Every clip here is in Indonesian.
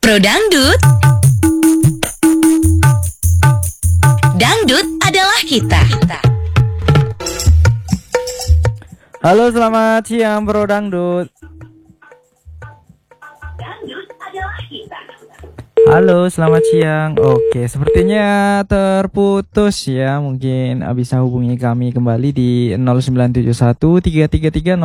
Pro Dangdut. Dangdut adalah kita. Halo, selamat siang Pro Dangdut. Dangdut adalah kita. Halo, selamat siang. Oke, sepertinya terputus ya. Mungkin bisa hubungi kami kembali di 0971 333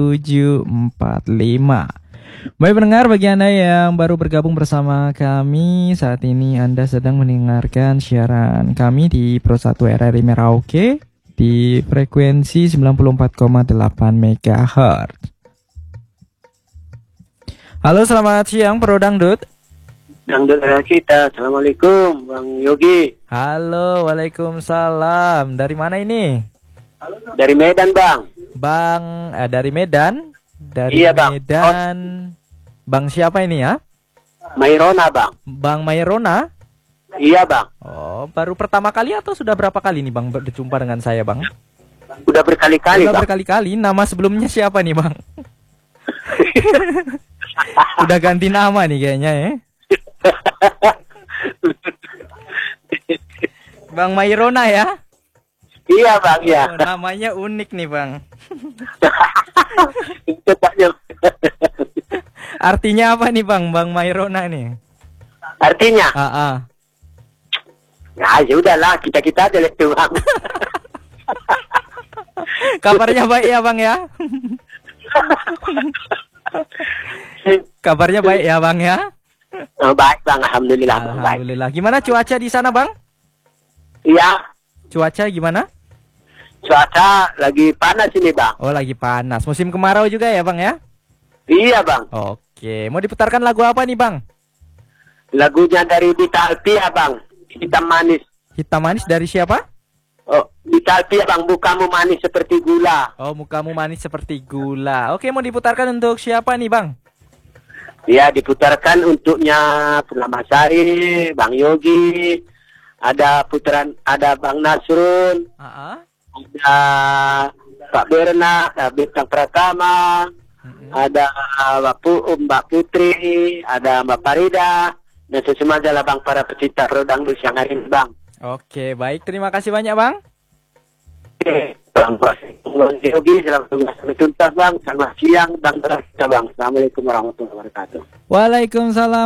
0745. Baik pendengar, bagi Anda yang baru bergabung bersama kami, saat ini Anda sedang mendengarkan siaran kami di Pro 1 RRI Merauke di frekuensi 94,8 MHz. Halo, selamat siang Pro Dangdut. Dangdut adalah kita. Assalamualaikum Bang Yogi. Halo, waalaikumsalam. Dari mana ini? Dari Medan Bang. Bang, dari Medan? Dari Iya, Bang. Medan. Bang siapa ini ya? Mairona Bang. Bang Mairona? Iya Bang. Oh, baru pertama kali atau sudah berapa kali nih Bang berjumpa dengan saya Bang? Udah berkali-kali Sudah Bang. berkali-kali. Nama sebelumnya siapa nih Bang? Udah ganti nama nih kayaknya ya. Bang Mairona ya? Iya Bang ya. Oh, namanya unik nih Bang. Artinya apa nih Bang, Bang Mairona nih? Artinya? Nah, ya udahlah, kita aja itu Bang. Kabarnya baik ya Bang ya? Kabarnya baik ya Bang ya? Oh, baik Bang, alhamdulillah. Bang. Baik. Alhamdulillah. Gimana cuaca di sana Bang? Iya. Cuaca gimana? Cuaca lagi panas ini Bang. Oh, lagi panas. Musim kemarau juga ya Bang ya? Iya Bang. Oke, mau diputarkan lagu apa nih Bang? Lagunya dari Dita Alpia Bang. Hitam manis. Hitam manis dari siapa? Oh, Dita Alpia Bang, bukamu manis seperti gula. Oh, mukamu manis seperti gula. Oke, mau diputarkan untuk siapa nih Bang? Ya, diputarkan untuknya Purnama Sari, Bang Yogi, ada Bang Nasrun, ada Pak Berna, ada Bintang Pratama, ada Mbak Putri, ada Mbak Farida, dan sesama adalah Bang para pecinta Pro Dangdut yang hari ini Bang. Oke, baik. Terima kasih banyak Bang. Bang Yogi, selamat tugas sampai tuntas Bang. Selamat siang Bang. Assalamualaikum warahmatullahi wabarakatuh. Waalaikumsalam.